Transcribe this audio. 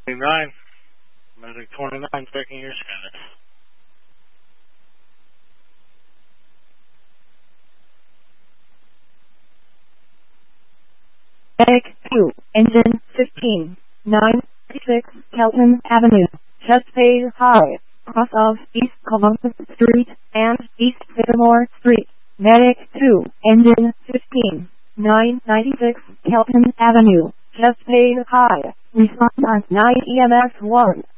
29. Medic 29, checking your status. Medic 2, engine 15, 996 Kelton Avenue, Chesapeake High, cross of East Columbus Street and East Fillmore Street. Medic 2, engine 15, 996 Kelton Avenue, Chesapeake High, response 9 EMS 1.